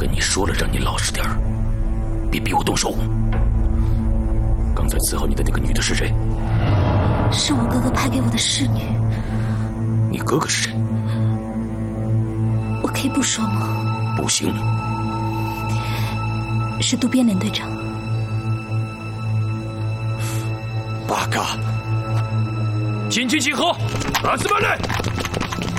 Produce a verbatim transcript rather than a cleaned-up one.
跟你说了，让你老实点儿，别逼我动手。刚才伺候你的那个女的是谁？ 是我哥哥派给我的侍女。 你哥哥是谁？ 我可以不说吗？ 不行。 是渡边连队长。 八嘎！ 紧急集合，阿斯曼内！